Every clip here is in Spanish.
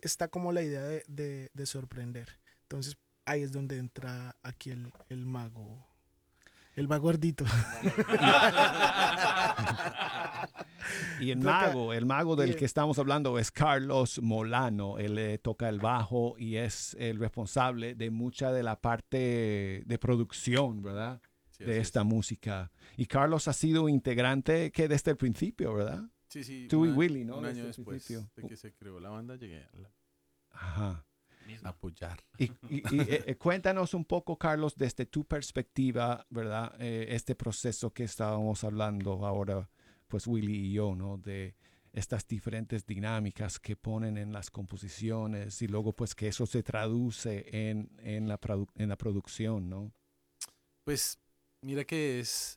está como la idea de sorprender. Entonces ahí es donde entra aquí el mago. El mago gordito. Y Toca, el mago del que eh, estamos hablando es Carlos Molano. Él toca el bajo y es el responsable de mucha de la parte de producción, ¿verdad? Sí, De así esta es. música. Y Carlos ha sido integrante que desde el principio, ¿verdad? Sí, sí, Tú y Willy, ¿no? un Desde año el después principio. de que se creó la banda, llegué Ajá. a apoyar. Cuéntanos un poco, Carlos, desde tu perspectiva, ¿verdad? Este proceso que estábamos hablando ahora, pues Willy y yo, ¿no? De estas diferentes dinámicas que ponen en las composiciones y luego pues que eso se traduce en la producción, ¿no? Pues mira que es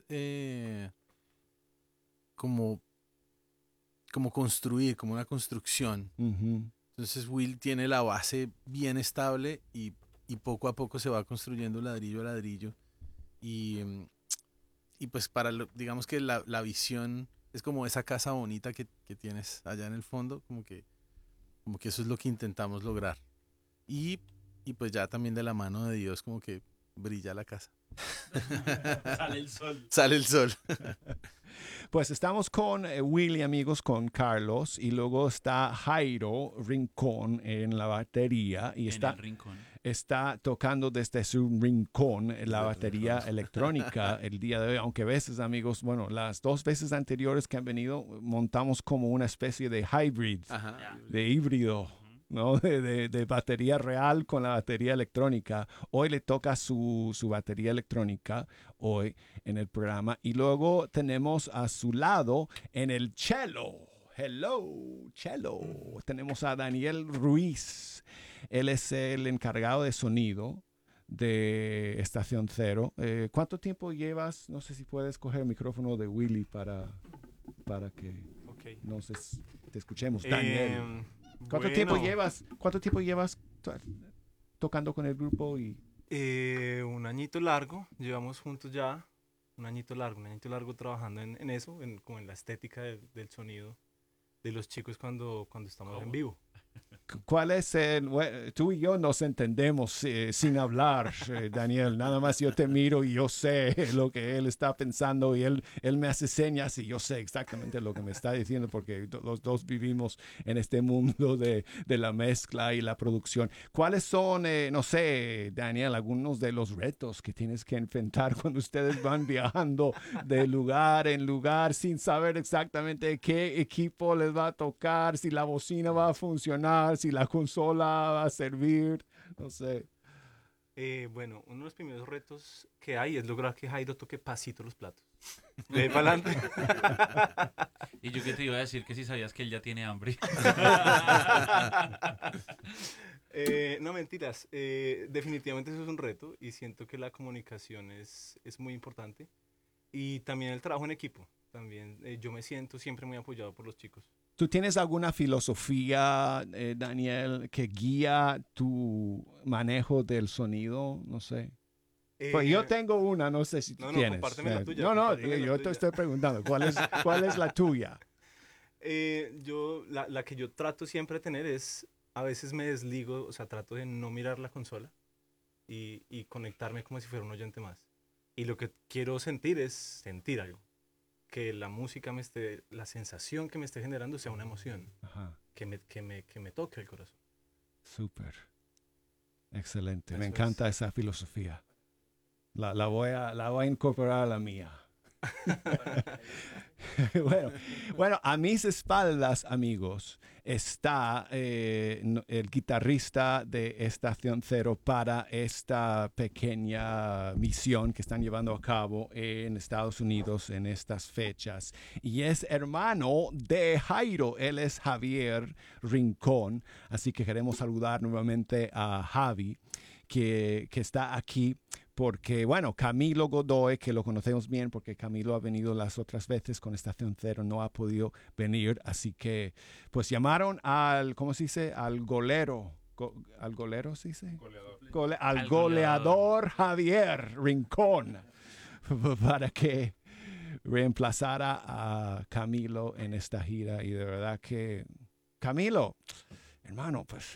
como, como construir, como una construcción. Ujú. Entonces Will tiene la base bien estable y poco a poco se va construyendo ladrillo a ladrillo. Y, y pues digamos que la visión es como esa casa bonita que tienes allá en el fondo, como que eso es lo que intentamos lograr. Y, y pues ya también de la mano de Dios como que brilla la casa. Sale el sol. Sale el sol. Pues estamos con Willy, amigos, con Carlos, y luego está Jairo Rincón en la batería y En el rincón. está tocando desde su rincón la Desde el batería rincón. electrónica el día de hoy, aunque a veces, amigos, bueno, las 2 veces anteriores que han venido montamos como una especie de hybrid, Ajá. Ya. de híbrido. ¿No? De batería real con la batería electrónica. Hoy le toca su batería electrónica, hoy en el programa. Y luego tenemos a su lado en el cello. Hello, cello. Tenemos a Daniel Ruiz. Él es el encargado de sonido de Estación Cero. ¿Cuánto tiempo llevas? No sé si puedes coger el micrófono de Willy para que Ok. te escuchemos. Daniel. ¿Cuánto Bueno, tiempo llevas tocando con el grupo? un añito largo, llevamos juntos ya un añito largo trabajando en eso, como en la estética del sonido de los chicos cuando estamos en ¿Cómo? vivo. ¿Cuál es tú y yo nos entendemos sin hablar, Daniel? Nada más yo te miro y yo sé lo que él está pensando y él me hace señas y yo sé exactamente lo que me está diciendo porque los dos vivimos en este mundo de la mezcla y la producción. ¿Cuáles son, no sé, Daniel, algunos de los retos que tienes que enfrentar cuando ustedes van viajando de lugar en lugar sin saber exactamente qué equipo les va a tocar, si la bocina va a funcionar, si la consola va a servir, no sé. Bueno, uno de los primeros retos que hay es lograr que Jairo toque pasito los platos. De ahí para adelante. Y yo que te iba a decir que si sabías que él ya tiene hambre. No, mentiras. Definitivamente eso es un reto y siento que la comunicación es muy importante. Y también el trabajo en equipo. También yo me siento siempre muy apoyado por los chicos. ¿Tú tienes alguna filosofía, Daniel, que guía tu manejo del sonido? No sé. Pues yo Eh, tengo una, no sé si tú no, tienes. compárteme la tuya. No, no, Compárteme la yo te tuya. estoy preguntando, ¿cuál es la tuya? La que yo trato siempre de tener es, a veces me desligo, o sea, trato de no mirar la consola y conectarme como si fuera un oyente más. Y lo que quiero sentir es sentir algo. Que la música la sensación que me esté generando sea una emoción, Ajá, que me toque el corazón. súper. Excelente. Me Eso encanta es. esa filosofía. La voy a incorporar a la mía. bueno, a mis espaldas, amigos, está el guitarrista de Estación Cero para esta pequeña misión que están llevando a cabo en Estados Unidos en estas fechas. Y es hermano de Jairo, él es Javier Rincón, así que queremos saludar nuevamente a Javi, que está aquí porque, bueno, Camilo Godoy, que lo conocemos bien porque Camilo ha venido las otras veces con Estación Cero, no ha podido venir, así que pues llamaron ¿cómo se dice? Al golero. ¿Al golero se dice? Al Al goleador Javier Rincón para que reemplazara a Camilo en esta gira y de verdad que Camilo, hermano, pues